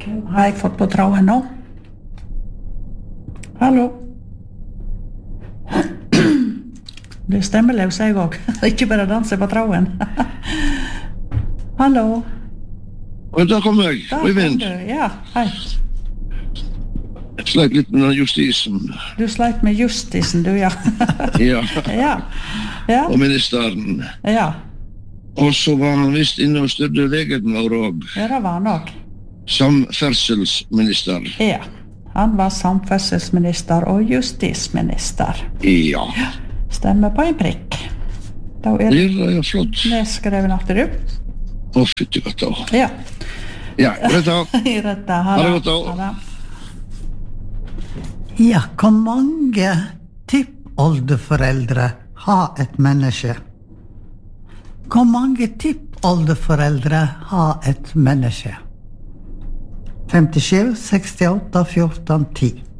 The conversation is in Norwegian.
Har jeg fått på tråden nå? Hallo? Du stemmeløs jeg også. Ikke bare danse på tråden. Hallo? Og da kommer jeg, Øyvind. Ja, hei. Jeg sleit litt med justisen. Du sleit med justisen, du, ja. Ja. Ja. Og ministeren. Ja. Og så var han visst inne og styrte legen vår også. Ja, det var han også. Samferdselsminister. Ja, han var samferdselsminister og justisminister. Ja. Stemmer på en prikk. Da Det er flott. nedskreven at du. Å, fytti godt da. Ja. Ja, greit da. Greit da, Ha det godt da. Ha det. Ja, hvor mange tippoldeforeldre har et menneske? Hvor mange tippoldeforeldre har et menneske? 57, 68, 14, 10.